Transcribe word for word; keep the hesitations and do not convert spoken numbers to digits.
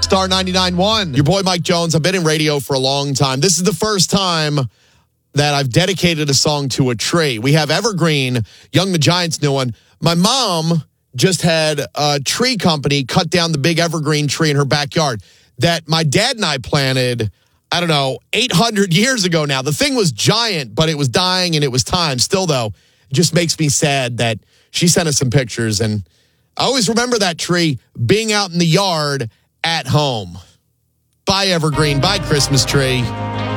Star ninety-nine point one. Your boy Mike Jones. I've been in radio for a long time. This is the first time that I've dedicated a song to a tree. We have Evergreen, Young the Giant's new one. My mom just had a tree company cut down the big evergreen tree in her backyard that my dad and I planted, I don't know, eight hundred years ago now. The thing was giant, but it was dying and it was time. Still, though, it just makes me sad that she sent us some pictures. And I always remember that tree being out in the yard at home. Bye, Evergreen. Bye, Christmas tree.